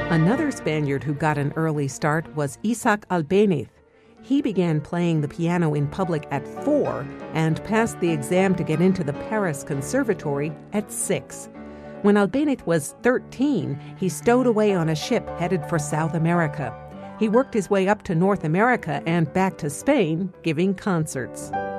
Another Spaniard who got an early start was Isaac Albéniz. He began playing the piano in public at 4 and passed the exam to get into the Paris Conservatory at 6. When Albéniz was 13, he stowed away on a ship headed for South America. He worked his way up to North America and back to Spain, giving concerts.